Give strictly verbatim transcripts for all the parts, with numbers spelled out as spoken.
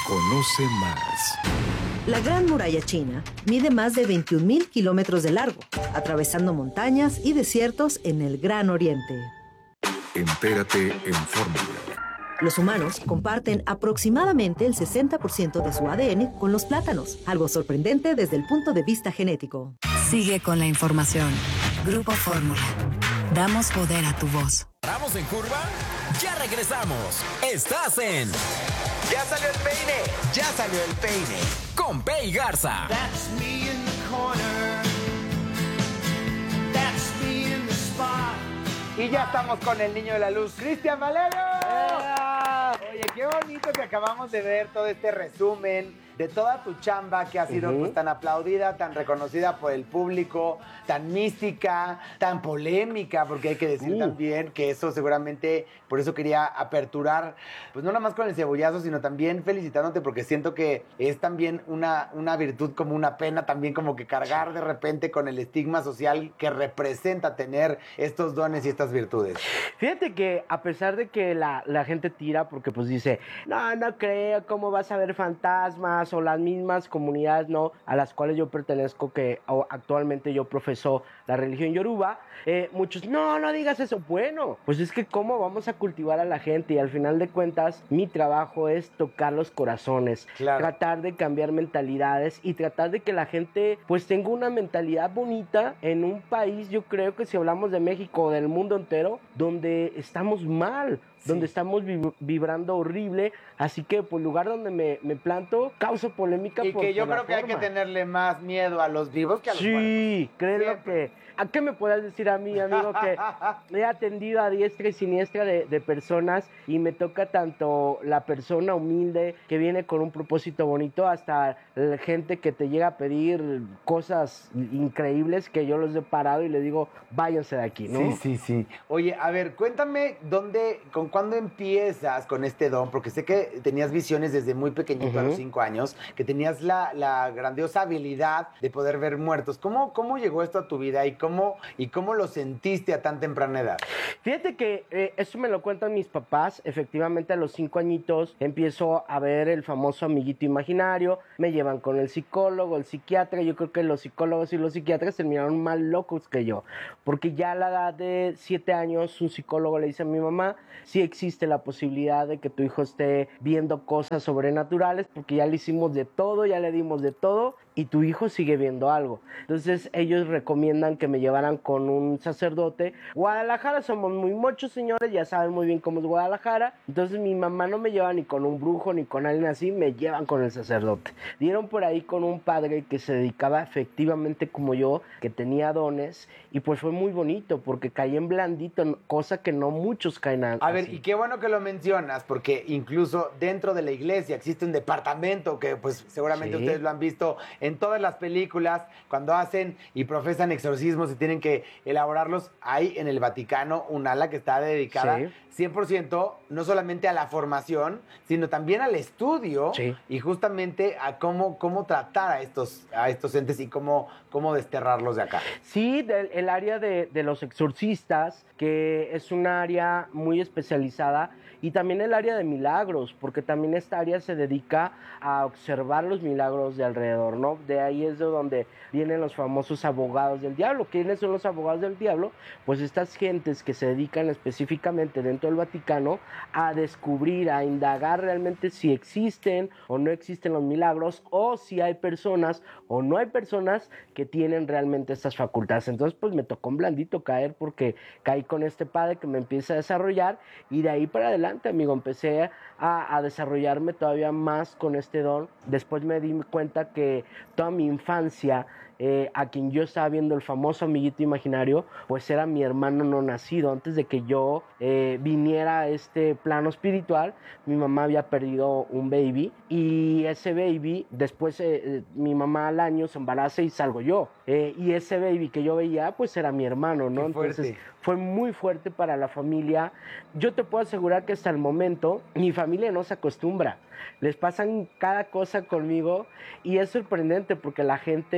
Conoce más. La Gran Muralla China mide más de veintiún mil kilómetros de largo, atravesando montañas y desiertos en el Gran Oriente. Entérate en Fórmula. Los humanos comparten aproximadamente el sesenta por ciento de su A D N con los plátanos, algo sorprendente desde el punto de vista genético. Sigue con la información. Grupo Fórmula. Damos poder a tu voz. ¿Paramos en curva? Ya regresamos. Estás en... ¡Ya salió el peine! ¡Ya salió el peine! Con Pei Garza. That's me in the corner. That's me in the spot. Y ya estamos con el niño de la luz, Cristian Valero. ¡Eh! Oye, qué bonito que acabamos de ver todo este resumen de toda tu chamba que ha sido uh-huh. pues, tan aplaudida, tan reconocida por el público, tan mística, tan polémica, porque hay que decir uh. también que eso seguramente, por eso quería aperturar, pues no nada más con el cebollazo, sino también felicitándote, porque siento que es también una, una virtud como una pena, también como que cargar de repente con el estigma social que representa tener estos dones y estas virtudes. Fíjate que a pesar de que la, la gente tira, porque pues dice, no, no creo, ¿cómo vas a ver fantasmas? O las mismas comunidades, ¿no?, a las cuales yo pertenezco, que actualmente yo profeso la religión yoruba, eh, muchos, no, no digas eso. Bueno, pues es que cómo vamos a cultivar a la gente, y al final de cuentas mi trabajo es tocar los corazones, claro. tratar de cambiar mentalidades y tratar de que la gente pues tenga una mentalidad bonita en un país, yo creo que si hablamos de México o del mundo entero, donde estamos mal, sí. donde estamos vib- vibrando horrible, así que por lugar donde me, me planto, causo polémica. Y por, que yo por creo que forma. Hay que tenerle más miedo a los vivos que a los sí, muertos. Sí, créelo que... ¿A qué me puedes decir a mí, amigo, que he atendido a diestra y siniestra de, de personas, y me toca tanto la persona humilde que viene con un propósito bonito, hasta la gente que te llega a pedir cosas increíbles que yo los he parado y le digo, váyanse de aquí, ¿no? Sí, sí, sí. Oye, a ver, cuéntame dónde, con cuándo empiezas con este don, porque sé que tenías visiones desde muy pequeñito, uh-huh. a los cinco años, que tenías la, la grandiosa habilidad de poder ver muertos. ¿Cómo, cómo llegó esto a tu vida y cómo, y cómo lo sentiste a tan temprana edad? Fíjate que eh, eso me lo cuentan mis papás. Efectivamente, a los cinco añitos empiezo a ver el famoso amiguito imaginario, me llevan con el psicólogo, el psiquiatra. Yo creo que los psicólogos y los psiquiatras terminaron más locos que yo, porque ya a la edad de siete años un psicólogo le dice a mi mamá, sí existe la posibilidad de que tu hijo esté viendo cosas sobrenaturales, porque ya le hicimos de todo, ya le dimos de todo, y tu hijo sigue viendo algo. Entonces ellos recomiendan que me llevaran con un sacerdote. Guadalajara somos muy muchos, señores, ya saben muy bien cómo es Guadalajara. Entonces mi mamá no me lleva ni con un brujo ni con alguien así, me llevan con el sacerdote. Dieron por ahí con un padre que se dedicaba efectivamente como yo, que tenía dones, y pues fue muy bonito porque caí en blandito, cosa que no muchos caen así. A ver, y qué bueno que lo mencionas, porque incluso dentro de la iglesia existe un departamento que pues seguramente sí. ustedes lo han visto en todas las películas, cuando hacen y profesan exorcismos y tienen que elaborarlos. Hay en el Vaticano un ala que está dedicada sí. cien por ciento no solamente a la formación, sino también al estudio sí. y justamente a cómo, cómo tratar a estos, a estos entes y cómo, cómo desterrarlos de acá. Sí, del, el área de, de los exorcistas, que es un área muy especializada, y también el área de milagros, porque también esta área se dedica a observar los milagros de alrededor, ¿no? De ahí es de donde vienen los famosos abogados del diablo. ¿Quiénes son los abogados del diablo? Pues estas gentes que se dedican específicamente dentro del Vaticano a descubrir, a indagar realmente si existen o no existen los milagros, o si hay personas o no hay personas que tienen realmente estas facultades. Entonces pues me tocó un blandito caer, porque caí con este padre que me empieza a desarrollar, y de ahí para adelante, amigo, empecé a, a desarrollarme todavía más con este don. Después me di cuenta que toda mi infancia, eh, a quien yo estaba viendo, el famoso amiguito imaginario, pues era mi hermano no nacido. Antes de que yo eh, viniera a este plano espiritual, mi mamá había perdido un baby, y ese baby, después eh, mi mamá al año se embaraza y salgo yo, eh, y ese baby que yo veía pues era mi hermano, ¿no? Entonces fue muy fuerte para la familia. Yo te puedo asegurar que hasta el momento mi familia no se acostumbra, les pasan cada cosa conmigo, y es sorprendente porque la gente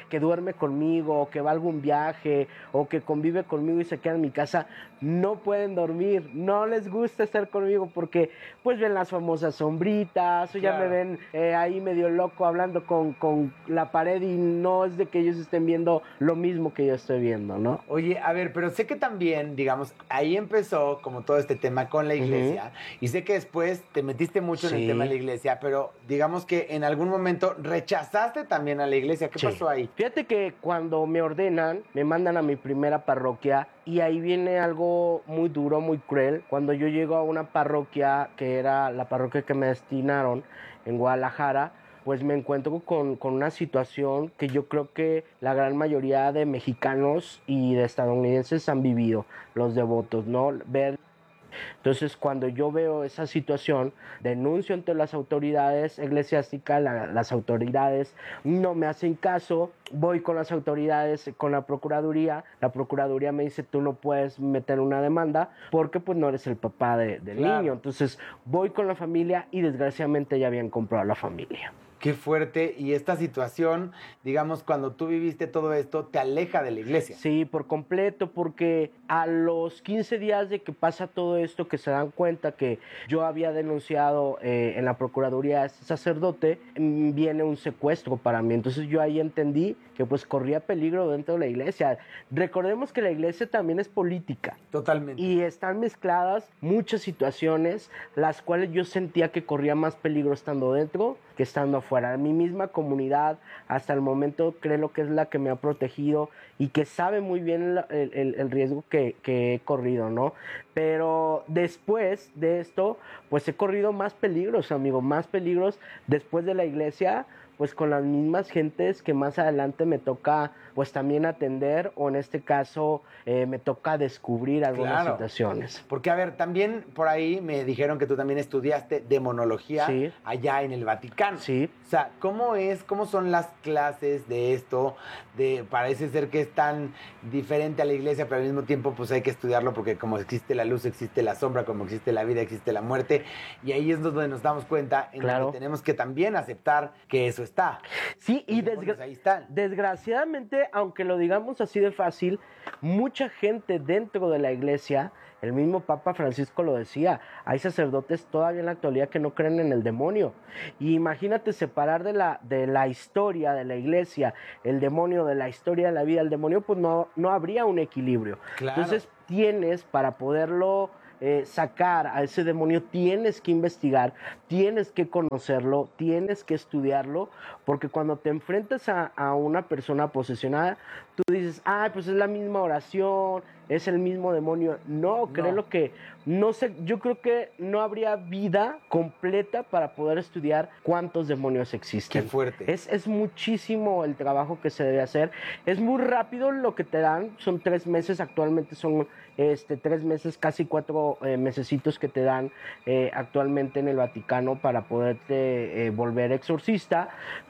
que duerme conmigo, o que va a algún viaje, o que convive conmigo y se queda en mi casa, no pueden dormir, no les gusta estar conmigo porque pues ven las famosas sombritas, o ya Claro. me ven eh, ahí medio loco hablando con, con la pared y no es de que ellos estén viendo lo mismo que yo estoy viendo, ¿no? Oye, a ver, pero sé que también, digamos, ahí empezó como todo este tema con la iglesia, y sé que después te metiste mucho en el Sí. tema de la iglesia, pero digamos que en algún momento rechazaste también a la iglesia. ¿Qué Sí. pasó ahí? Fíjate que cuando me ordenan, me mandan a mi primera parroquia y ahí viene algo muy duro, muy cruel. Cuando yo llego a una parroquia, que era la parroquia que me destinaron en Guadalajara, pues me encuentro con, con una situación que yo creo que la gran mayoría de mexicanos y de estadounidenses han vivido, los devotos, ¿no? Ver Entonces, cuando yo veo esa situación, denuncio ante las autoridades eclesiásticas, la- las autoridades no me hacen caso, voy con las autoridades, con la Procuraduría, la Procuraduría me dice, tú no puedes meter una demanda porque pues no eres el papá de- del Claro. niño. Entonces, voy con la familia y desgraciadamente ya habían comprado la familia. Qué fuerte. Y esta situación, digamos, cuando tú viviste todo esto, te aleja de la iglesia. Sí, por completo, porque a los quince días de que pasa todo esto, que se dan cuenta que yo había denunciado eh, en la Procuraduría a este sacerdote, mm, viene un secuestro para mí. Entonces yo ahí entendí que pues corría peligro dentro de la iglesia. Recordemos que la iglesia también es política. Totalmente. Y están mezcladas muchas situaciones, las cuales yo sentía que corría más peligro estando dentro que estando afuera. Mi misma comunidad, hasta el momento, creo que es la que me ha protegido y que sabe muy bien el, el- el riesgo que, que he corrido, ¿no? Pero después de esto, pues he corrido más peligros, amigo, más peligros después de la iglesia, pues con las mismas gentes que más adelante me toca pues también atender, o en este caso eh, me toca descubrir algunas Claro. situaciones. Porque, a ver, también por ahí me dijeron que tú también estudiaste demonología Sí. allá en el Vaticano. Sí. O sea, ¿cómo es, cómo son las clases de esto? De, parece ser que es tan diferente a la iglesia, pero al mismo tiempo pues hay que estudiarlo porque como existe la luz, existe la sombra, como existe la vida, existe la muerte. Y ahí es donde nos damos cuenta en Claro. donde tenemos que también aceptar que eso está. Sí, y Los demonios desgra- ahí están. desgraciadamente, aunque lo digamos así de fácil, mucha gente dentro de la iglesia, el mismo Papa Francisco lo decía, hay sacerdotes todavía en la actualidad que no creen en el demonio. Y imagínate separar de la, de la historia de la iglesia el demonio de la historia de la vida del demonio, pues no, no habría un equilibrio. Claro. Entonces tienes, para poderlo eh, sacar a ese demonio, tienes que investigar, tienes que conocerlo, tienes que estudiarlo, porque cuando te enfrentas a, a una persona posesionada, tú dices, ah, pues es la misma oración, es el mismo demonio. No, creo que no sé, yo creo que no habría vida completa para poder estudiar cuántos demonios existen. Qué fuerte. Es, es muchísimo el trabajo que se debe hacer. Es muy rápido lo que te dan, son tres meses, actualmente son este, tres meses, casi cuatro eh, mesecitos que te dan eh, actualmente en el Vaticano para poderte eh, volver exorcista,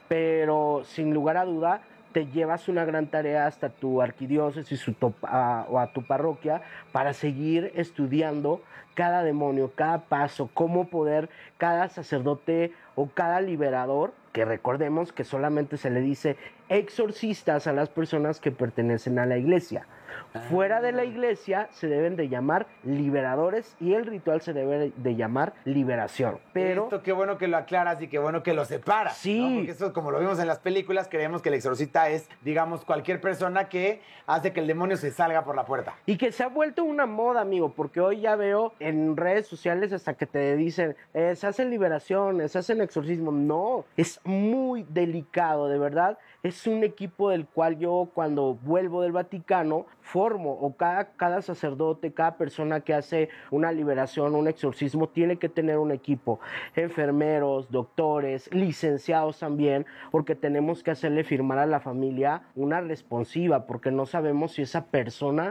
pero sin lugar a duda te llevas una gran tarea hasta tu arquidiócesis su top- a- o a tu parroquia para seguir estudiando cada demonio, cada paso, cómo poder, cada sacerdote o cada liberador, que recordemos que solamente se le dice exorcistas a las personas que pertenecen a la iglesia. Fuera de la iglesia se deben de llamar liberadores y el ritual se debe de llamar liberación. Pero Esto qué bueno que lo aclaras y qué bueno que lo separas. Sí. ¿no? Porque eso, como lo vimos en las películas, creemos que el exorcista es, digamos, cualquier persona que hace que el demonio se salga por la puerta. Y que se ha vuelto una moda, amigo, porque hoy ya veo en redes sociales hasta que te dicen, eh, se hacen liberaciones, se hacen exorcismos. No, es muy delicado, de verdad. Es un equipo del cual yo cuando vuelvo del Vaticano formo, o cada, cada sacerdote, cada persona que hace una liberación, un exorcismo, tiene que tener un equipo. Enfermeros, doctores, licenciados también, porque tenemos que hacerle firmar a la familia una responsiva, porque no sabemos si esa persona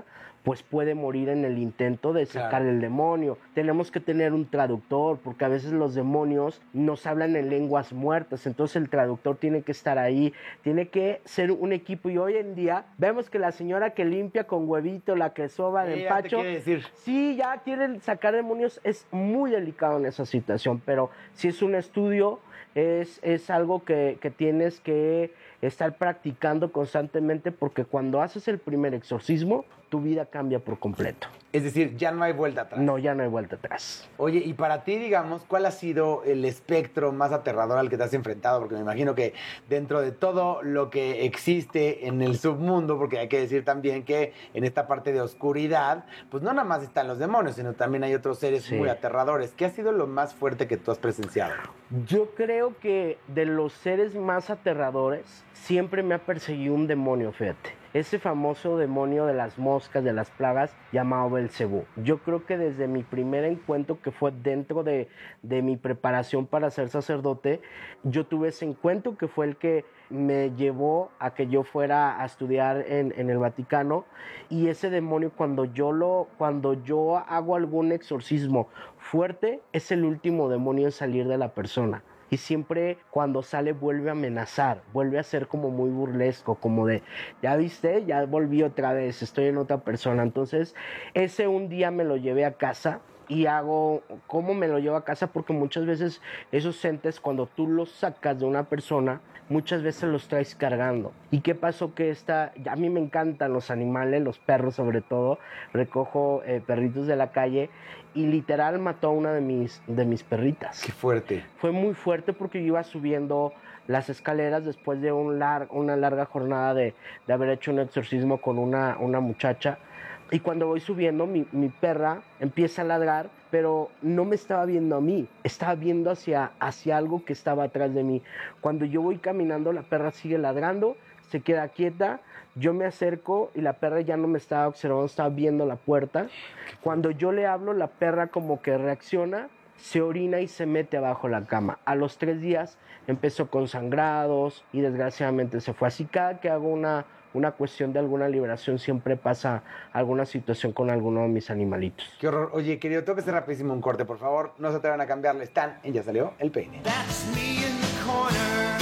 pues puede morir en el intento de sacar claro. el demonio. Tenemos que tener un traductor, porque a veces los demonios nos hablan en lenguas muertas, entonces el traductor tiene que estar ahí, tiene que ser un equipo, y hoy en día vemos que la señora que limpia con huevito, la que soba de empacho, ya decir. sí, ya quieren sacar demonios, es muy delicado en esa situación, pero si es un estudio, es, es algo que, que tienes que estar practicando constantemente, porque cuando haces el primer exorcismo, tu vida cambia por completo. Es decir, ya no hay vuelta atrás. No, ya no hay vuelta atrás. Oye, y para ti, digamos, ¿cuál ha sido el espectro más aterrador al que te has enfrentado? Porque me imagino que dentro de todo lo que existe en el submundo, porque hay que decir también que en esta parte de oscuridad, pues no nada más están los demonios, sino también hay otros seres sí. muy aterradores. ¿Qué ha sido lo más fuerte que tú has presenciado? Yo creo que de los seres más aterradores, siempre me ha perseguido un demonio, fíjate. Ese famoso demonio de las moscas, de las plagas, llamado Belcebú. Yo creo que desde mi primer encuentro, que fue dentro de, de mi preparación para ser sacerdote, yo tuve ese encuentro que fue el que me llevó a que yo fuera a estudiar en, en el Vaticano. Y ese demonio, cuando yo, lo, cuando yo hago algún exorcismo fuerte, es el último demonio en salir de la persona. Y siempre cuando sale vuelve a amenazar, vuelve a ser como muy burlesco, como de, ya viste, ya volví otra vez, estoy en otra persona. Entonces, ese un día me lo llevé a casa y hago, ¿cómo me lo llevo a casa? Porque muchas veces esos entes, cuando tú los sacas de una persona, muchas veces los traes cargando. ¿Y qué pasó? Que esta, a mí me encantan los animales, los perros sobre todo, recojo eh, perritos de la calle, y literal mató a una de mis, de mis perritas. ¡Qué fuerte! Fue muy fuerte porque yo iba subiendo las escaleras después de un lar, una larga jornada de, de haber hecho un exorcismo con una, una muchacha. Y cuando voy subiendo, mi, mi perra empieza a ladrar, pero no me estaba viendo a mí, estaba viendo hacia, hacia algo que estaba atrás de mí. Cuando yo voy caminando, la perra sigue ladrando, se queda quieta, yo me acerco y la perra ya no me estaba observando, estaba viendo la puerta. Cuando yo le hablo, la perra como que reacciona, se orina y se mete abajo la cama. A los tres días empezó con sangrados y desgraciadamente se fue. Así cada que hago una, una cuestión de alguna liberación, siempre pasa alguna situación con alguno de mis animalitos. Qué horror. Oye, querido, tengo que hacer rapidísimo un corte, por favor. No se atrevan a cambiarle. Están en Ya Salió el Peine. That's me in the corner.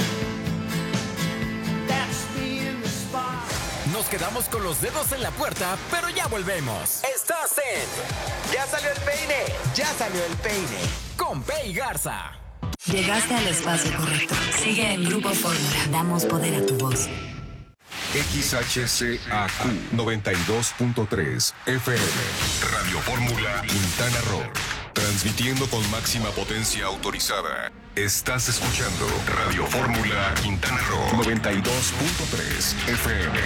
That's me in the spot. Nos quedamos con los dedos en la puerta, pero ya volvemos. Estás en Ya Salió el Peine. Ya Salió el Peine con Pei Garza. Llegaste al espacio correcto. Sigue en Grupo Fórmula. Damos poder a tu voz. X H C A Q noventa y dos punto tres F M. Radio Fórmula Quintana Roo. Transmitiendo con máxima potencia autorizada. Estás escuchando Radio Fórmula Quintana Roo noventa y dos punto tres F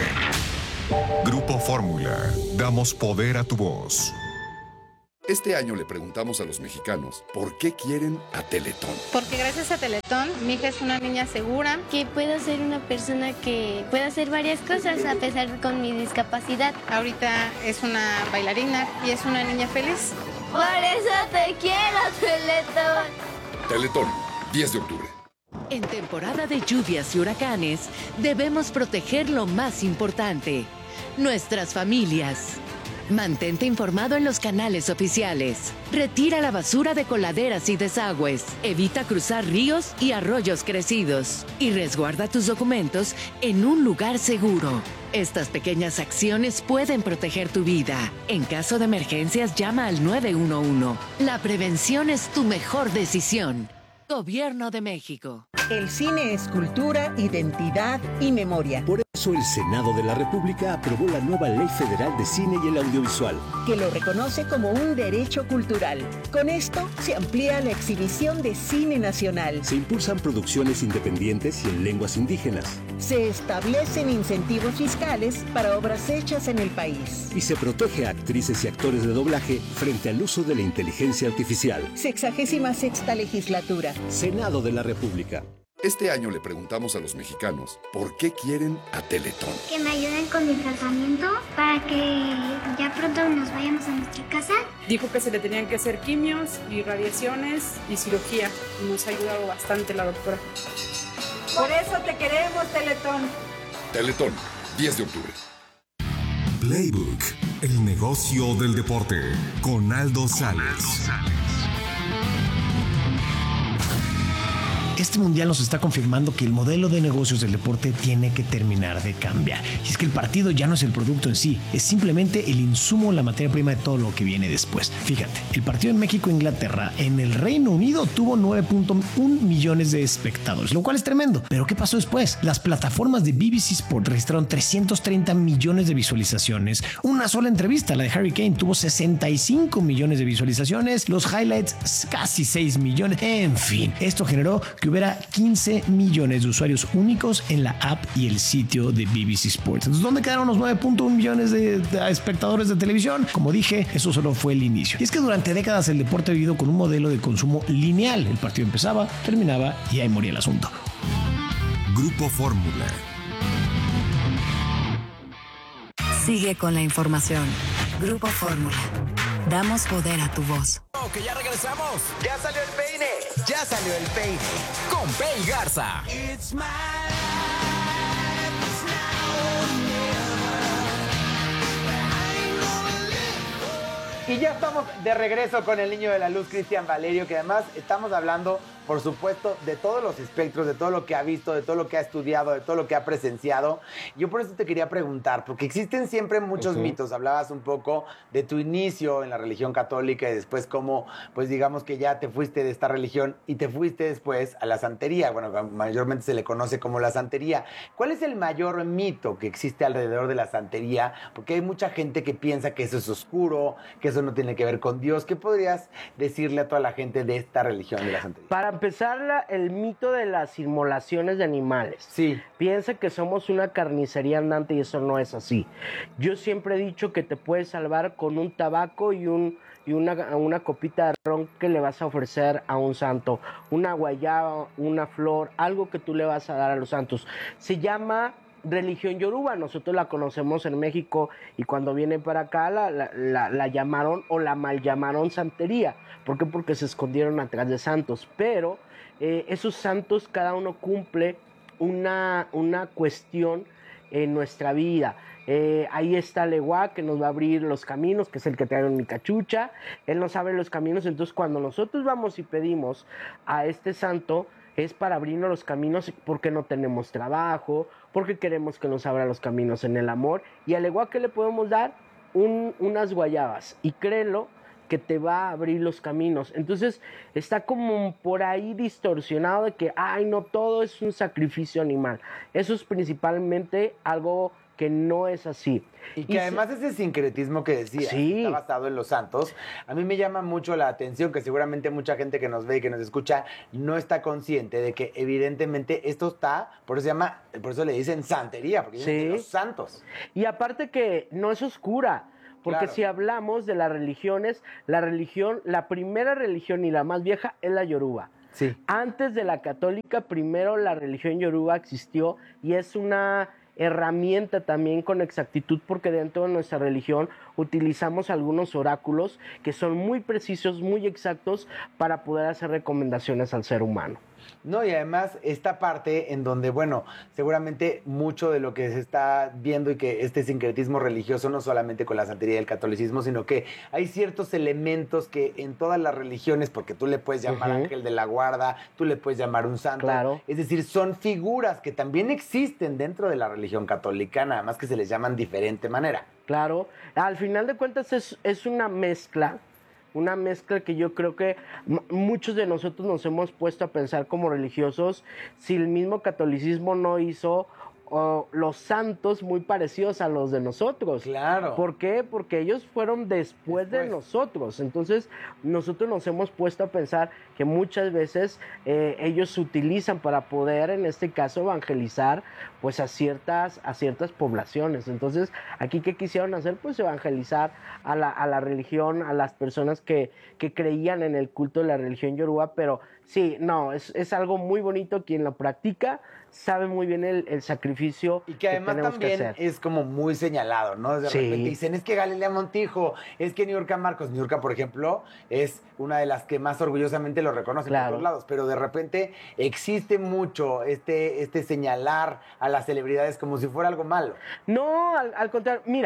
M. Grupo Fórmula. Damos poder a tu voz. Este año le preguntamos a los mexicanos por qué quieren a Teletón. Porque gracias a Teletón, mi hija es una niña segura. Que puedo ser una persona que puede hacer varias cosas a pesar de con mi discapacidad. Ahorita es una bailarina y es una niña feliz. Por eso te quiero, Teletón. Teletón, diez de octubre. En temporada de lluvias y huracanes, debemos proteger lo más importante, nuestras familias. Mantente informado en los canales oficiales. Retira la basura de coladeras y desagües. Evita cruzar ríos y arroyos crecidos. Y resguarda tus documentos en un lugar seguro. Estas pequeñas acciones pueden proteger tu vida. En caso de emergencias, llama al nueve uno uno. La prevención es tu mejor decisión. Gobierno de México. El cine es cultura, identidad y memoria. Por eso el Senado de la República aprobó la nueva Ley Federal de Cine y el Audiovisual, que lo reconoce como un derecho cultural. Con esto se amplía la exhibición de cine nacional. Se impulsan producciones independientes y en lenguas indígenas. Se establecen incentivos fiscales para obras hechas en el país. Y se protege a actrices y actores de doblaje frente al uso de la inteligencia artificial. Sexagésima sexta legislatura. Senado de la República. Este año le preguntamos a los mexicanos por qué quieren a Teletón. Que me ayuden con mi tratamiento para que ya pronto nos vayamos a nuestra casa. Dijo que se le tenían que hacer quimios y radiaciones y cirugía. Nos ha ayudado bastante la doctora. Por eso te queremos, Teletón. Teletón, diez de octubre. Playbook. El negocio del deporte con Aldo Sales. Este mundial nos está confirmando que el modelo de negocios del deporte tiene que terminar de cambiar. Y es que el partido ya no es el producto en sí, es simplemente el insumo, la materia prima de todo lo que viene después. Fíjate, el partido en México-Inglaterra en el Reino Unido tuvo nueve punto uno millones de espectadores, lo cual es tremendo. Pero ¿qué pasó después? Las plataformas de B B C Sport registraron trescientos treinta millones de visualizaciones. Una sola entrevista, la de Harry Kane, tuvo sesenta y cinco millones de visualizaciones. Los highlights, casi seis millones. En fin, esto generó que hubiera quince millones de usuarios únicos en la app y el sitio de B B C Sports. Entonces, ¿dónde quedaron los nueve punto uno millones de, de espectadores de televisión? Como dije, eso solo fue el inicio. Y es que durante décadas el deporte ha vivido con un modelo de consumo lineal. El partido empezaba, terminaba y ahí moría el asunto. Grupo Fórmula. Sigue con la información. Grupo Fórmula. Damos poder a tu voz. Que ya regresamos. Ya salió el peine. Ya salió el peine. Con Pei Garza. It's my Y ya estamos de regreso con el niño de la luz, Cristian Valerio, que además estamos hablando, por supuesto, de todos los espectros, de todo lo que ha visto, de todo lo que ha estudiado, de todo lo que ha presenciado. Yo por eso te quería preguntar, porque existen siempre muchos uh-huh. mitos. Hablabas un poco de tu inicio en la religión católica y después cómo, pues digamos que ya te fuiste de esta religión y te fuiste después a la santería. Bueno, mayormente se le conoce como la santería. ¿Cuál es el mayor mito que existe alrededor de la santería? Porque hay mucha gente que piensa que eso es oscuro, que eso no tiene que ver con Dios. ¿Qué podrías decirle a toda la gente de esta religión de la santería? Para empezar, la, el mito de las inmolaciones de animales. Sí. Piensa que somos una carnicería andante y eso no es así. Yo siempre he dicho que te puedes salvar con un tabaco y, un, y una, una copita de ron que le vas a ofrecer a un santo. Una guayaba, una flor, algo que tú le vas a dar a los santos. Se llama religión yoruba, nosotros la conocemos en México y cuando vienen para acá la, la, la, la llamaron o la mal llamaron santería. ¿Por qué? Porque se escondieron atrás de santos, pero eh, esos santos cada uno cumple una, una cuestión en nuestra vida. Eh, ahí está Leguá, que nos va a abrir los caminos, que es el que trae mi cachucha, él nos abre los caminos, entonces cuando nosotros vamos y pedimos a este santo, es para abrirnos los caminos porque no tenemos trabajo, porque queremos que nos abra los caminos en el amor. Y al igual que le podemos dar un, unas guayabas. Y créelo que te va a abrir los caminos. Entonces está como por ahí distorsionado de que, ay, no, todo es un sacrificio animal. Eso es principalmente algo que no es así. Y que y además se... ese sincretismo que decías, sí. está basado en los santos, a mí me llama mucho la atención que seguramente mucha gente que nos ve y que nos escucha no está consciente de que evidentemente esto está, por eso se llama, por eso le dicen santería, porque sí. dicen los santos. Y aparte que no es oscura, porque claro. si hablamos de las religiones, la religión, la primera religión y la más vieja es la yoruba. Sí. Antes de la católica, primero la religión yoruba existió y es una herramienta también con exactitud porque dentro de nuestra religión utilizamos algunos oráculos que son muy precisos, muy exactos para poder hacer recomendaciones al ser humano. No, y además esta parte en donde, bueno, seguramente mucho de lo que se está viendo y que este sincretismo religioso no solamente con la santería y el catolicismo, sino que hay ciertos elementos que en todas las religiones, porque tú le puedes llamar uh-huh. ángel de la guarda, tú le puedes llamar un santo, claro. es decir, son figuras que también existen dentro de la religión católica, nada más que se les llaman de diferente manera. Claro, al final de cuentas es, es una mezcla, una mezcla que yo creo que m- muchos de nosotros nos hemos puesto a pensar como religiosos si el mismo catolicismo no hizo o los santos muy parecidos a los de nosotros. Claro. ¿Por qué? Porque ellos fueron después, después. de nosotros. Entonces, nosotros nos hemos puesto a pensar que muchas veces eh, ellos se utilizan para poder, en este caso, evangelizar pues a ciertas, a ciertas poblaciones. Entonces, aquí, ¿qué quisieron hacer? Pues evangelizar a la, a la religión, a las personas que, que creían en el culto de la religión yoruba, pero sí, no, es, es algo muy bonito. Quien lo practica sabe muy bien el, el sacrificio y que además que también que hacer. Es como muy señalado, ¿no? De sí. repente dicen, es que Galilea Montijo, es que Niurka Marcos. Niurka, por ejemplo, es una de las que más orgullosamente lo reconocen claro. por todos lados, pero de repente existe mucho este, este señalar a las celebridades como si fuera algo malo. No, al, al contrario, mira,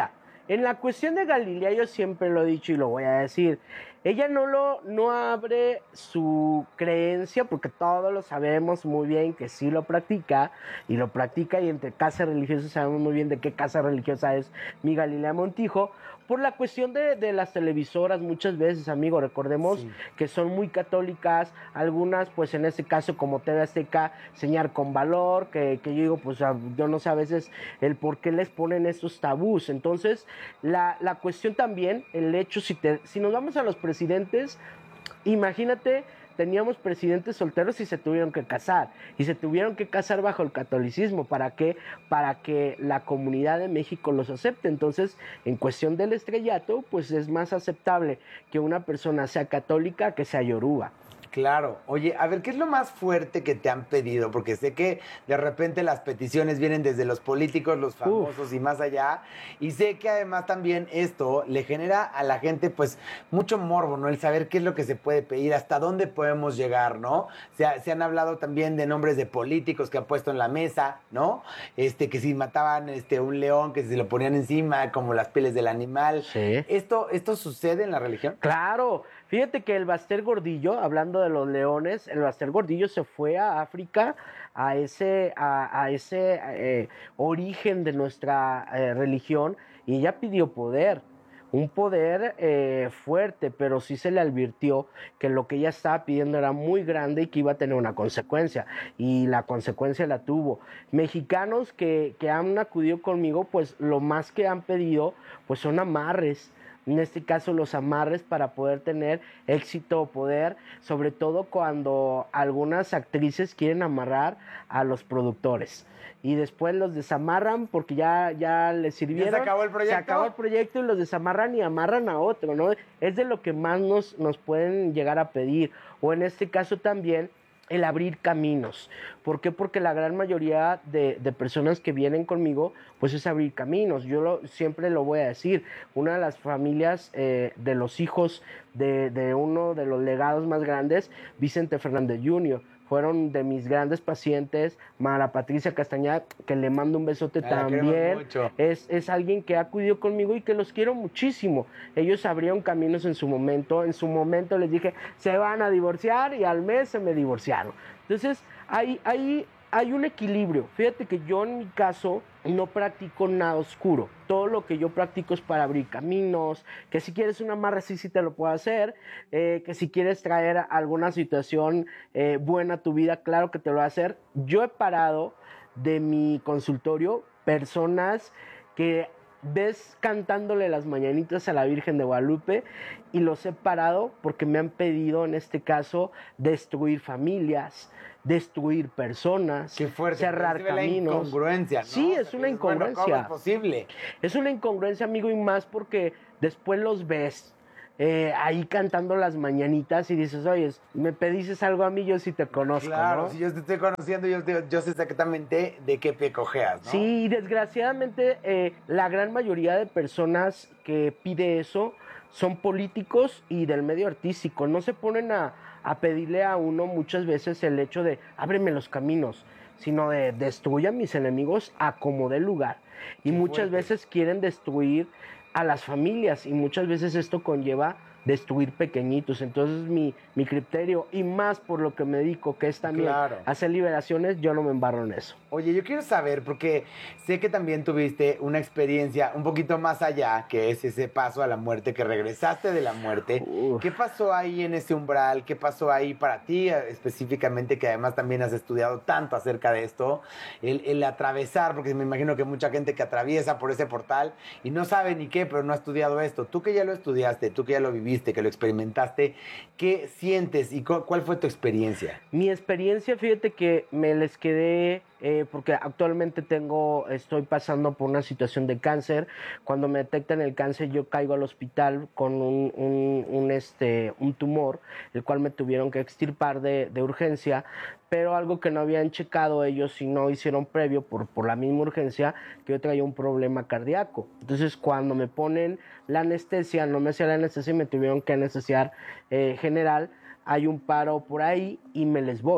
En la cuestión de Galilea, yo siempre lo he dicho y lo voy a decir, ella no lo no abre su creencia, porque todos lo sabemos muy bien que sí lo practica, y lo practica, y entre casas religiosas sabemos muy bien de qué casa religiosa es mi Galilea Montijo, por la cuestión de, de las televisoras muchas veces, amigo, recordemos sí. que son muy católicas, algunas, pues en este caso como T V Azteca, Señal con Valor, que, que yo digo, pues yo no sé a veces el por qué les ponen estos tabús. Entonces, la, la cuestión también, el hecho, si, te, si nos vamos a los presidentes, imagínate, teníamos presidentes solteros y se tuvieron que casar, y se tuvieron que casar bajo el catolicismo. ¿Para qué? Para que la comunidad de México los acepte. Entonces, en cuestión del estrellato, pues es más aceptable que una persona sea católica que sea yoruba. Claro. Oye, a ver, ¿qué es lo más fuerte que te han pedido? Porque sé que de repente las peticiones vienen desde los políticos, los famosos Uf. y más allá. Y sé que además también esto le genera a la gente pues mucho morbo, ¿no? El saber qué es lo que se puede pedir, hasta dónde podemos llegar, ¿no? Se, ha, se han hablado también de nombres de políticos que han puesto en la mesa, ¿no? Este, que si mataban este, un león, que si se lo ponían encima, como las pieles del animal. Sí. ¿Esto, ¿Esto sucede en la religión? Claro. Fíjate que el Baster Gordillo, hablando de los leones, el Baster Gordillo se fue a África, a ese, a, a ese eh, origen de nuestra eh, religión, y ella pidió poder, un poder eh, fuerte, pero sí se le advirtió que lo que ella estaba pidiendo era muy grande y que iba a tener una consecuencia, y la consecuencia la tuvo. Mexicanos que, que han acudido conmigo, pues lo más que han pedido, pues son amarres. En este caso, los amarres para poder tener éxito o poder, sobre todo cuando algunas actrices quieren amarrar a los productores y después los desamarran porque ya, ya les sirvieron. ¿Ya se acabó el proyecto? Se acabó el proyecto y los desamarran y amarran a otro, ¿no? Es de lo que más nos, nos pueden llegar a pedir. O en este caso también, el abrir caminos. ¿Por qué? Porque la gran mayoría de, de personas que vienen conmigo, pues es abrir caminos. Yo lo, siempre lo voy a decir, una de las familias eh, de los hijos de, de uno de los legados más grandes, Vicente Fernández junior, fueron de mis grandes pacientes. Mara Patricia Castañeda, que le mando un besote Ay, también, es, es alguien que ha acudido conmigo y que los quiero muchísimo. Ellos abrieron caminos en su momento, en su momento les dije, se van a divorciar, y al mes se me divorciaron. Entonces, hay, hay, hay un equilibrio. Fíjate que yo en mi caso no practico nada oscuro. Todo lo que yo practico es para abrir caminos, que si quieres una amarre sí, sí te lo puedo hacer, eh, que si quieres traer alguna situación eh, buena a tu vida, claro que te lo voy a hacer. Yo he parado de mi consultorio personas que ves cantándole las mañanitas a la Virgen de Guadalupe, y los he parado porque me han pedido, en este caso, destruir familias, destruir personas, Qué fuerte, cerrar caminos. La incongruencia, ¿no? Sí, es una incongruencia. Bueno, ¿cómo es posible? Es una incongruencia, amigo, y más porque después los ves eh, ahí cantando las mañanitas y dices, oye, me pediste algo a mí, yo sí te conozco, claro, ¿no? Si yo te estoy conociendo, yo, yo sé exactamente de qué pie cojeas, ¿no? Sí, desgraciadamente eh, la gran mayoría de personas que pide eso son políticos y del medio artístico. No se ponen a, a pedirle a uno muchas veces el hecho de ábreme los caminos, sino de destruye a mis enemigos a como dé lugar. Y Qué muchas fuerte. veces quieren destruir a las familias, y muchas veces esto conlleva destruir pequeñitos. Entonces mi, mi criterio, y más por lo que me dedico, que es también Claro. hacer liberaciones, yo no me embarro en eso. Oye, yo quiero saber, porque sé que también tuviste una experiencia un poquito más allá, que es ese paso a la muerte, que regresaste de la muerte. Uf. ¿Qué pasó ahí en ese umbral? ¿Qué pasó ahí para ti específicamente, que además también has estudiado tanto acerca de esto? El, el atravesar, porque me imagino que mucha gente que atraviesa por ese portal y no sabe ni qué, pero no ha estudiado esto. Tú que ya lo estudiaste, tú que ya lo viviste, que lo experimentaste, ¿qué sientes y cu- cuál fue tu experiencia? Mi experiencia, fíjate que me les quedé, eh, porque actualmente tengo, estoy pasando por una situación de cáncer. Cuando me detectan el cáncer, yo caigo al hospital con un, un, un, este, un tumor, el cual me tuvieron que extirpar de, de urgencia, pero algo que no habían checado ellos y no hicieron previo por, por la misma urgencia, que yo traía un problema cardíaco. Entonces, cuando me ponen la anestesia, no me hacía la anestesia y me tuvieron que anestesiar eh, general, hay un paro por ahí y me les voy.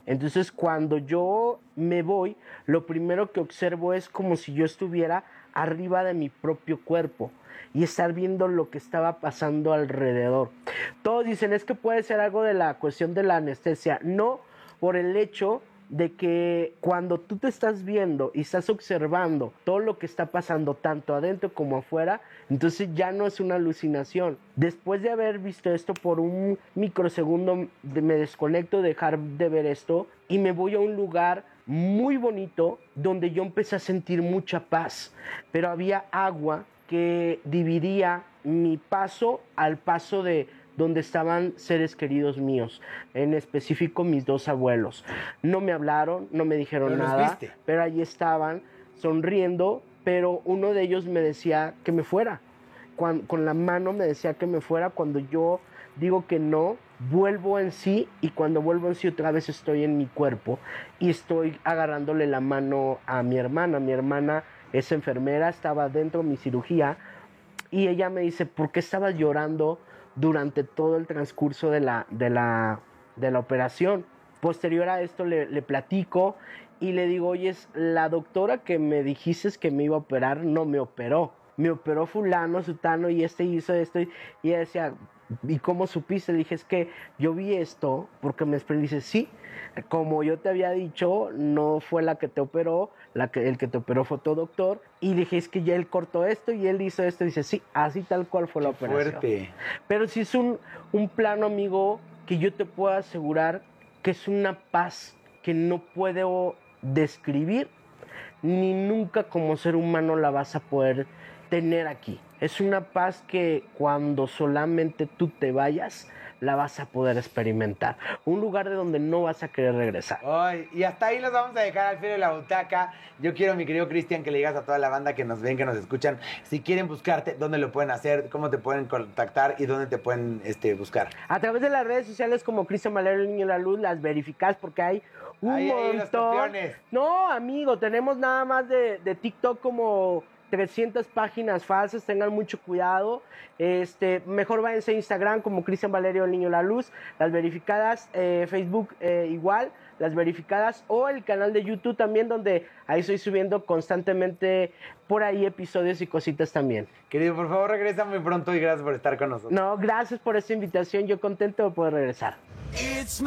Entonces cuando yo me voy, lo primero que observo es como si yo estuviera arriba de mi propio cuerpo y estar viendo lo que estaba pasando alrededor. Todos dicen, es que puede ser algo de la cuestión de la anestesia. No, por el hecho de que cuando tú te estás viendo y estás observando todo lo que está pasando tanto adentro como afuera, entonces ya no es una alucinación. Después de haber visto esto por un microsegundo, me desconecto, dejar de ver esto y me voy a un lugar muy bonito donde yo empecé a sentir mucha paz, pero había agua que dividía mi paso al paso de donde estaban seres queridos míos, en específico mis dos abuelos. No me hablaron, no me dijeron ¿Pero nada, los viste? pero allí estaban sonriendo, pero uno de ellos me decía que me fuera. Cuando, con la mano me decía que me fuera. Cuando yo digo que no, vuelvo en sí, y cuando vuelvo en sí otra vez estoy en mi cuerpo y estoy agarrándole la mano a mi hermana. Mi hermana es enfermera, estaba dentro de mi cirugía y ella me dice, ¿por qué estabas llorando durante todo el transcurso de la, de la, de la operación? Posterior a esto le, le platico y le digo, oye, la doctora que me dijiste que me iba a operar no me operó. Me operó fulano, sutano y este hizo esto. Y ella decía, ¿y cómo supiste? Le dije, es que yo vi esto porque me esperé. Dice, sí, como yo te había dicho, no fue la que te operó, la que, el que te operó fue tu doctor. Y le dije, es que ya él cortó esto y él hizo esto. Dice, sí, así tal cual fue la operación. Fuerte. Pero sí es un, un plano, amigo, que yo te puedo asegurar que es una paz que no puedo describir, ni nunca como ser humano la vas a poder tener aquí. Es una paz que cuando solamente tú te vayas, la vas a poder experimentar. Un lugar de donde no vas a querer regresar. Ay, y hasta ahí los vamos a dejar al filo de la butaca. Yo quiero, mi querido Cristian, que le digas a toda la banda que nos ven, que nos escuchan, si quieren buscarte, dónde lo pueden hacer, cómo te pueden contactar y dónde te pueden este, buscar. A través de las redes sociales como Cristian Valerio, el Niño de la Luz, las verificas porque hay un Ahí, ahí, los montón. campeones. No, amigo, tenemos nada más de, de TikTok como trescientas páginas falsas, tengan mucho cuidado. Este, mejor váyanse a Instagram como Cristian Valerio, el Niño de la Luz, las verificadas, eh, Facebook eh, igual, las verificadas, o el canal de YouTube también, donde ahí estoy subiendo constantemente por ahí episodios y cositas también. Querido, por favor, regresa muy pronto y gracias por estar con nosotros. No, gracias por esta invitación, yo contento de poder regresar. It's my